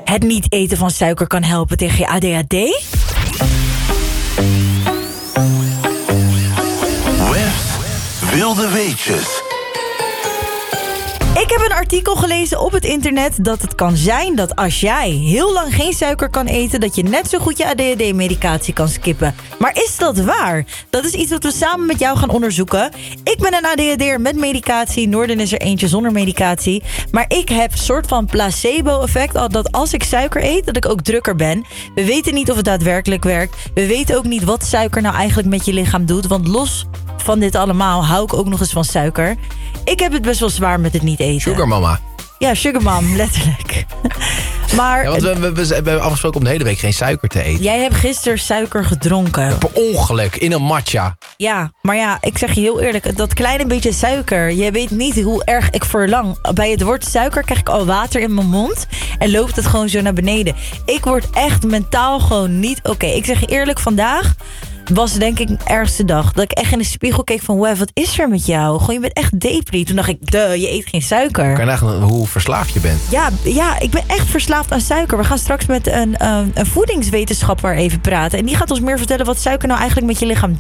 het niet eten van suiker kan helpen tegen je ADHD? Web's Wilde Weetjes. Ik heb een artikel gelezen op het internet dat het kan zijn dat als jij heel lang geen suiker kan eten, dat je net zo goed je ADHD-medicatie kan skippen. Maar is dat waar? Dat is iets wat we samen met jou gaan onderzoeken. Ik ben een ADHD'er met medicatie. Noorden is er eentje zonder medicatie. Maar ik heb een soort van placebo-effect dat als ik suiker eet, dat ik ook drukker ben. We weten niet of het daadwerkelijk werkt. We weten ook niet wat suiker nou eigenlijk met je lichaam doet. Want los van dit allemaal hou ik ook nog eens van suiker. Ik heb het best wel zwaar met het niet eten. Sugar mama. Ja, sugar mom, letterlijk. Maar Ja, want we hebben afgesproken om de hele week geen suiker te eten. jij hebt gisteren suiker gedronken. Per ongeluk, in een matcha. Ja, maar ja, ik zeg je heel eerlijk, dat kleine beetje suiker, je weet niet hoe erg ik verlang. Bij het woord suiker krijg ik al water in mijn mond en loopt het gewoon zo naar beneden. Ik word echt mentaal gewoon niet oké. Ik zeg je eerlijk, vandaag was denk ik de ergste dag. Dat ik echt in de spiegel keek van, wow, wat is er met jou? Gewoon, je bent echt depri. Toen dacht ik, je eet geen suiker. Kan je nagaan hoe verslaafd je bent? Ja, ik ben echt verslaafd aan suiker. We gaan straks met een voedingswetenschapper even praten. En die gaat ons meer vertellen wat suiker nou eigenlijk met je lichaam